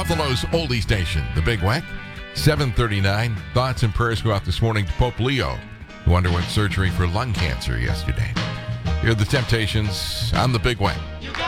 Buffalo's oldies station, the Big Weck. 7:39. Thoughts and prayers go out this morning to Pope Leo, who underwent surgery for lung cancer yesterday. Here are the Temptations on the Big Weck.